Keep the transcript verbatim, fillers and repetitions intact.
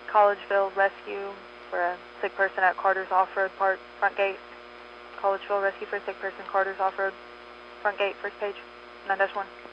Collegeville Rescue for a sick person at Carter's Off-Road Park, front gate. Collegeville Rescue for a sick person, Carter's Off-Road, front gate, first page, nine dash one.